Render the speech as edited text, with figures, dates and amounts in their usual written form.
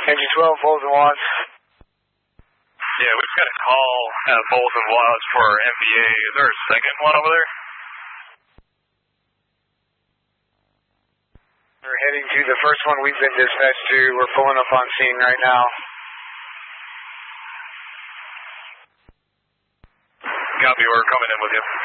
Engine 12, Bowles and Watts. Yeah, we've got a call at Bowles and Watts for MVA. Is there a second one over there? We're heading to the first one we've been dispatched to. We're pulling up on scene right now. Copy, we're coming in with you.